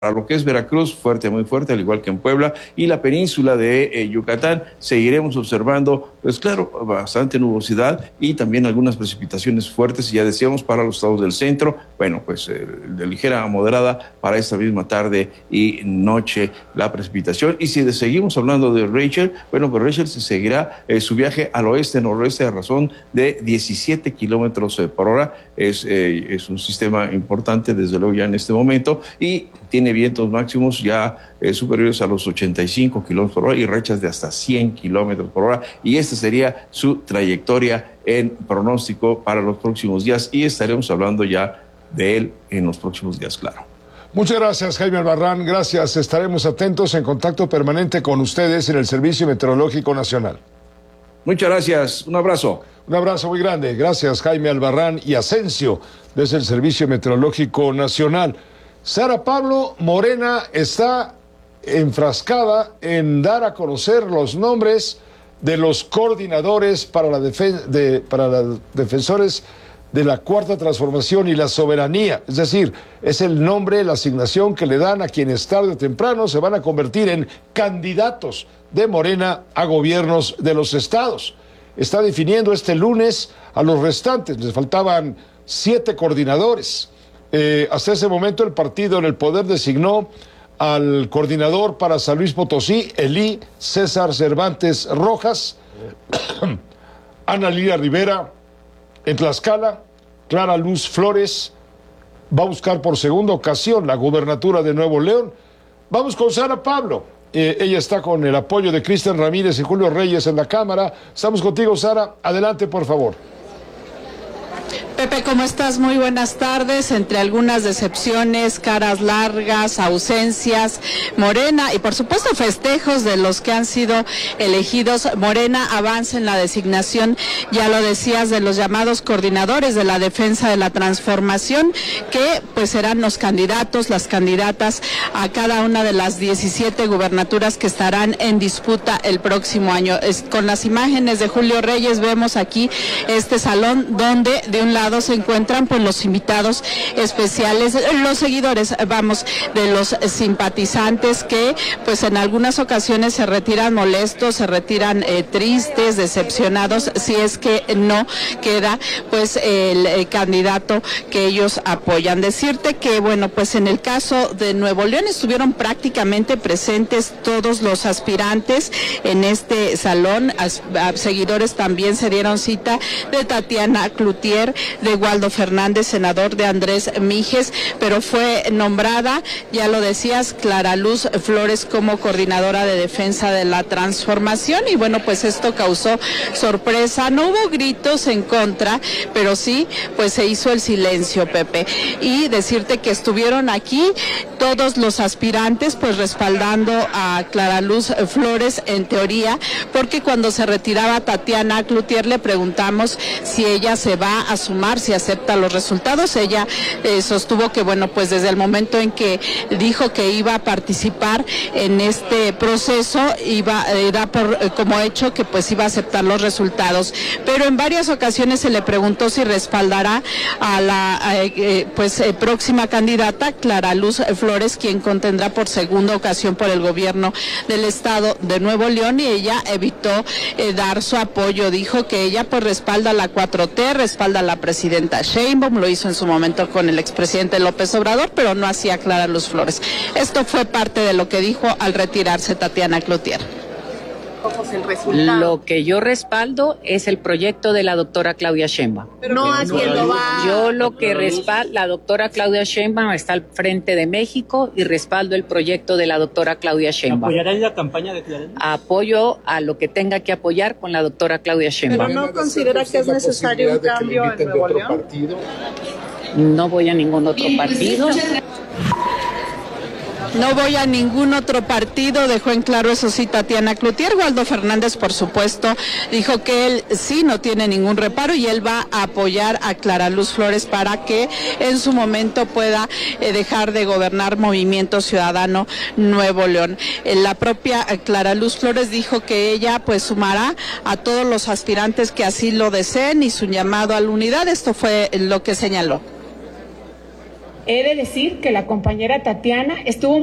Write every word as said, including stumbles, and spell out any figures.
Para lo que es Veracruz, fuerte, muy fuerte, al igual que en Puebla, y la península de eh, Yucatán, seguiremos observando, pues claro, bastante nubosidad y también algunas precipitaciones fuertes, y ya decíamos, para los estados del centro, bueno, pues eh, de ligera a moderada para esta misma tarde y noche la precipitación. Y si seguimos hablando de Rachel, bueno, pues Rachel se seguirá eh, su viaje al oeste-noroeste a razón de diecisiete kilómetros eh, por hora, es, eh, es un sistema importante desde luego ya en este momento, y tiene vientos máximos ya eh, superiores a los ochenta y cinco kilómetros por hora y rachas de hasta cien kilómetros por hora, y esta sería su trayectoria en pronóstico para los próximos días, y estaremos hablando ya de él en los próximos días, claro. Muchas gracias, Jaime Albarrán, gracias, estaremos atentos, en contacto permanente con ustedes en el Servicio Meteorológico Nacional. Muchas gracias, un abrazo. Un abrazo muy grande, gracias Jaime Albarrán y Asensio desde el Servicio Meteorológico Nacional. Sara Pablo, Morena está enfrascada en dar a conocer los nombres de los coordinadores para la defen- de, para los defensores de la Cuarta Transformación y la soberanía. Es decir, es el nombre, la asignación que le dan a quienes tarde o temprano se van a convertir en candidatos de Morena a gobiernos de los estados. Está definiendo este lunes a los restantes, les faltaban siete coordinadores. Eh, hasta ese momento el partido en el poder designó al coordinador para San Luis Potosí, Elí César Cervantes Rojas, Ana Lilia Rivera en Tlaxcala, Clara Luz Flores va a buscar por segunda ocasión la gubernatura de Nuevo León. Vamos con Sara Pablo, eh, ella está con el apoyo de Cristian Ramírez y Julio Reyes en la Cámara. Estamos contigo, Sara, adelante por favor. Pepe, ¿cómo estás? Muy buenas tardes. Entre algunas decepciones, caras largas, ausencias, Morena y por supuesto festejos de los que han sido elegidos, Morena avanza en la designación, ya lo decías, de los llamados coordinadores de la defensa de la transformación, que pues serán los candidatos, las candidatas a cada una de las diecisiete gubernaturas que estarán en disputa el próximo año. Es, con las imágenes de Julio Reyes vemos aquí este salón donde de un lado se encuentran pues los invitados especiales, los seguidores, vamos, de los simpatizantes que pues en algunas ocasiones se retiran molestos, se retiran eh, tristes, decepcionados, si es que no queda pues el, el candidato que ellos apoyan. Decirte que bueno, pues en el caso de Nuevo León estuvieron prácticamente presentes todos los aspirantes en este salón. As, a, seguidores también se dieron cita de Tatiana Cloutier, de Waldo Fernández, senador de Andrés Mijes, pero fue nombrada, ya lo decías, Clara Luz Flores como coordinadora de defensa de la transformación, y bueno, pues esto causó sorpresa. No hubo gritos en contra, pero sí, pues se hizo el silencio, Pepe. Y decirte que estuvieron aquí todos los aspirantes, pues respaldando a Clara Luz Flores en teoría, porque cuando se retiraba Tatiana Cloutier le preguntamos si ella se va a sumar, si acepta los resultados. Ella eh, sostuvo que bueno, pues desde el momento en que dijo que iba a participar en este proceso, iba eh, da por eh, como hecho que pues iba a aceptar los resultados, pero en varias ocasiones se le preguntó si respaldará a la eh, eh, pues eh, próxima candidata, Clara Luz Flores, quien contendrá por segunda ocasión por el gobierno del estado de Nuevo León, y ella evitó eh, dar su apoyo. Dijo que ella pues respalda a la cuatro T, respalda a la presidenta Sheinbaum, lo hizo en su momento con el expresidente López Obrador, pero no hacía Clara Luz Flores. Esto fue parte de lo que dijo al retirarse Tatiana Cloutier. ¿Cómo es el resultado? Lo que yo respaldo es el proyecto de la doctora Claudia Sheinbaum. Pero no a quien lo va. Yo lo que respaldo, la doctora Claudia Sheinbaum está al frente de México y respaldo el proyecto de la doctora Claudia Sheinbaum. ¿Apoyará la campaña de Claudia? Apoyo a lo que tenga que apoyar con la doctora Claudia Sheinbaum. Pero no considera que es necesario un cambio en Nuevo León. No voy a ningún otro partido. No voy a ningún otro partido, dejó en claro eso sí Tatiana Cloutier. Waldo Fernández, por supuesto, dijo que él sí no tiene ningún reparo y él va a apoyar a Clara Luz Flores para que en su momento pueda eh, dejar de gobernar Movimiento Ciudadano Nuevo León. Eh, la propia eh, Clara Luz Flores dijo que ella pues sumará a todos los aspirantes que así lo deseen y su llamado a la unidad. Esto fue lo que señaló. He de decir que la compañera Tatiana estuvo